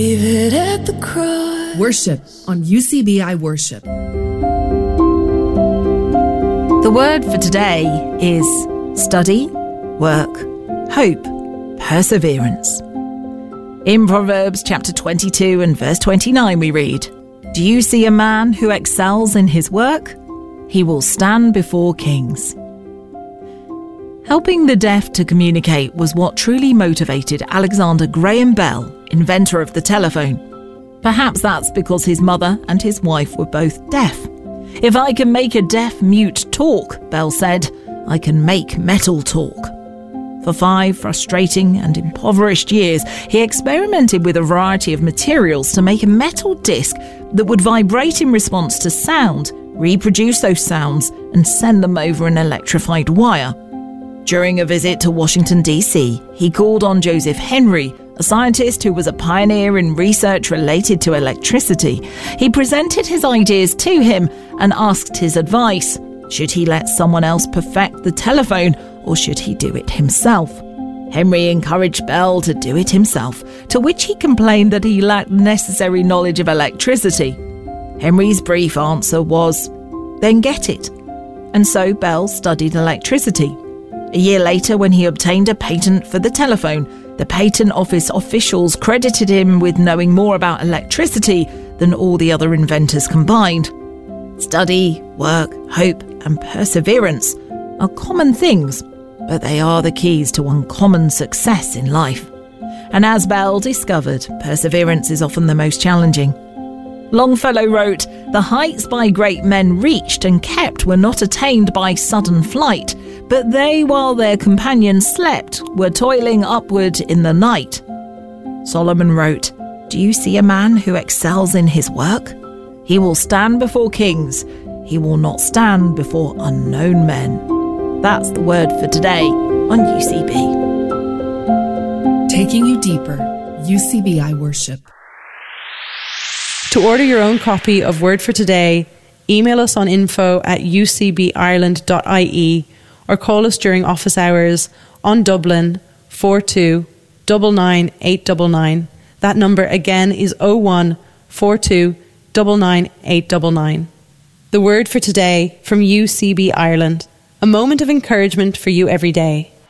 Leave it at the cross. Worship on UCBI Worship. The word for today is study, work, hope, perseverance. In Proverbs chapter 22 and verse 29 we read, "Do you see a man who excels in his work? He will stand before kings." Helping the deaf to communicate was what truly motivated Alexander Graham Bell, inventor of the telephone. Perhaps that's because his mother and his wife were both deaf. "If I can make a deaf-mute talk," Bell said, "I can make metal talk." For 5 frustrating and impoverished years, he experimented with a variety of materials to make a metal disc that would vibrate in response to sound, reproduce those sounds, and send them over an electrified wire. During a visit to Washington, D.C., he called on Joseph Henry, a scientist who was a pioneer in research related to electricity. He presented his ideas to him and asked his advice. Should he let someone else perfect the telephone, or should he do it himself? Henry encouraged Bell to do it himself, to which he complained that he lacked necessary knowledge of electricity. Henry's brief answer was, "Then get it." And so Bell studied electricity. A year later, when he obtained a patent for the telephone, the patent office officials credited him with knowing more about electricity than all the other inventors combined. Study, work, hope, and perseverance are common things, but they are the keys to uncommon success in life. And as Bell discovered, perseverance is often the most challenging. Longfellow wrote, "The heights by great men reached and kept were not attained by sudden flight, but they, while their companions slept, were toiling upward in the night." Solomon wrote, "Do you see a man who excels in his work? He will stand before kings. He will not stand before unknown men." That's the word for today on UCB. Taking you deeper, UCBI Worship. To order your own copy of Word for Today, email us on info@ucbireland.ie or call us during office hours on Dublin 42 99 899. That number again is 01 42 99 899. The Word for Today from UCB Ireland. A moment of encouragement for you every day.